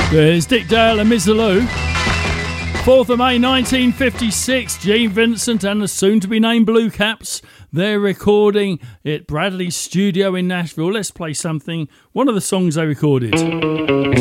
There's Dick Dale and Miss Lou. 4th of May 1956, Gene Vincent and the soon-to-be-named Blue Caps. They're recording at Bradley's studio in Nashville. Let's play one of the songs they recorded.